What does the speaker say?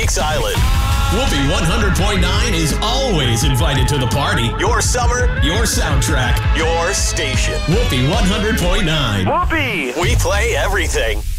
Phoenix Island. Whoopee 100.9 is always invited to the party. Your summer, your soundtrack, your station. Whoopee 100.9. Whoopee! We play everything.